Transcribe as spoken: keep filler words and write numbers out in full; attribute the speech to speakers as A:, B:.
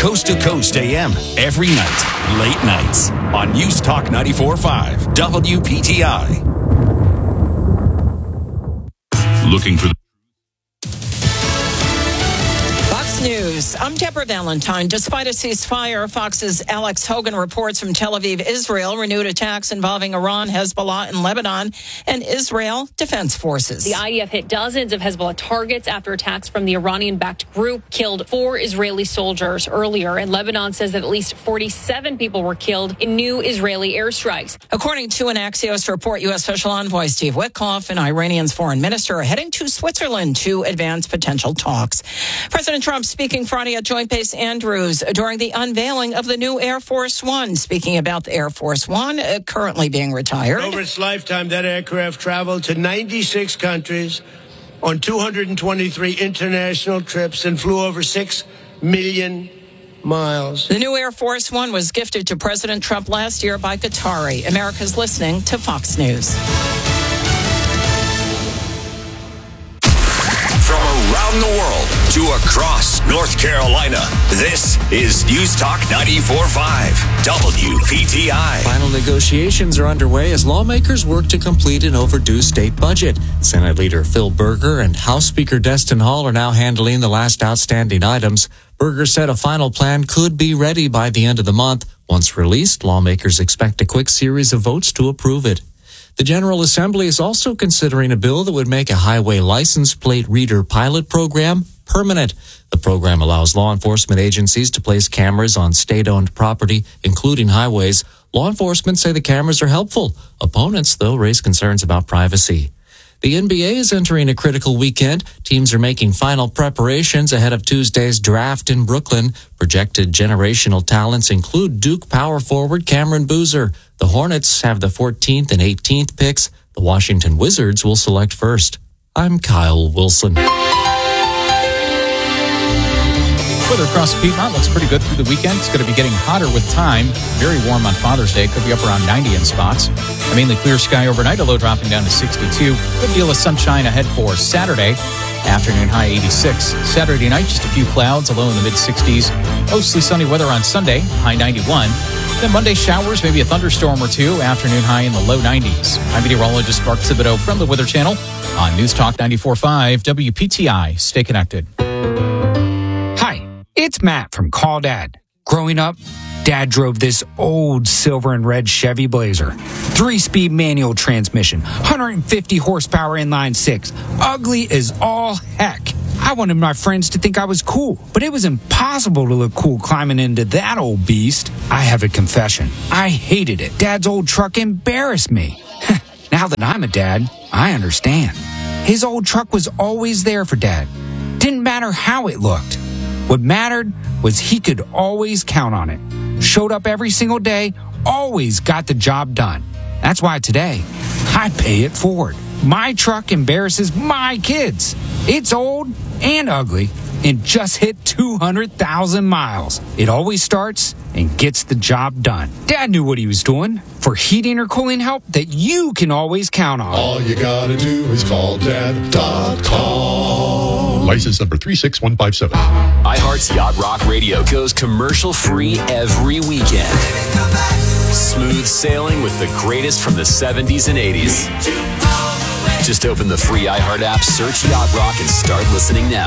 A: Coast to Coast A M, every night, late nights, on News Talk ninety-four point five, W P T I. Looking for the
B: News. I'm Deborah Valentine. Despite a ceasefire, Fox's Alex Hogan reports from Tel Aviv, Israel, renewed attacks involving Iran, Hezbollah, and Lebanon, and Israel Defense Forces.
C: The I D F hit dozens of Hezbollah targets after attacks from the Iranian-backed group killed four Israeli soldiers earlier, and Lebanon says that at least forty-seven people were killed in new Israeli airstrikes.
B: According to an Axios report, U S. Special Envoy Steve Witkoff and Iranian's foreign minister are heading to Switzerland to advance potential talks. President Trump speaking Friday at Joint Base Andrews during the unveiling of the new Air Force One. Speaking about the Air Force One, uh, currently being retired.
D: Over its lifetime, that aircraft traveled to ninety-six countries on two hundred twenty-three international trips and flew over six million miles.
B: The new Air Force One was gifted to President Trump last year by Qatari. America's listening to Fox News.
A: From around the world to across North Carolina, this is News Talk ninety-four point five, W P T I.
E: Final negotiations are underway as lawmakers work to complete an overdue state budget. Senate Leader Phil Berger and House Speaker Destin Hall are now handling the last outstanding items. Berger said a final plan could be ready by the end of the month. Once released, lawmakers expect a quick series of votes to approve it. The General Assembly is also considering a bill that would make a highway license plate reader pilot program permanent. The program allows law enforcement agencies to place cameras on state-owned property, including highways. Law enforcement say the cameras are helpful. Opponents, though, raise concerns about privacy. The N B A is entering a critical weekend. Teams are making final preparations ahead of Tuesday's draft in Brooklyn. Projected generational talents include Duke power forward Cameron Boozer. The Hornets have the fourteenth and eighteenth picks. The Washington Wizards will select first. I'm Kyle Wilson.
F: Weather across the Piedmont looks pretty good through the weekend. It's going to be getting hotter with time. Very warm on Father's Day. Could be up around ninety in spots. A mainly clear sky overnight, a low dropping down to sixty-two. Good deal of sunshine ahead for Saturday. Afternoon high eighty-six. Saturday night, just a few clouds, a low in the mid-sixties. Mostly sunny weather on Sunday, high ninety-one. Then Monday showers, maybe a thunderstorm or two. Afternoon high in the low nineties. I'm meteorologist Mark Thibodeau from the Weather Channel on News Talk ninety-four point five W P T I. Stay connected.
G: It's Matt from Call Dad. Growing up, Dad drove this old silver and red Chevy Blazer. Three-speed manual transmission, one hundred fifty horsepower inline six. Ugly as all heck. I wanted my friends to think I was cool, but it was impossible to look cool climbing into that old beast. I have a confession. I hated it. Dad's old truck embarrassed me. Now that I'm a dad, I understand. His old truck was always there for Dad. Didn't matter how it looked. What mattered was he could always count on it. Showed up every single day, always got the job done. That's why today, I pay it forward. My truck embarrasses my kids. It's old and ugly and just hit two hundred thousand miles. It always starts and gets the job done. Dad knew what he was doing for heating or cooling help that you can always count on.
H: All you gotta do is call dad dot com. License number three six one five seven.
I: iHeart's Yacht Rock Radio goes commercial-free every weekend. Smooth sailing with the greatest from the seventies and eighties. Just open the free iHeart app, search Yacht Rock, and start listening now.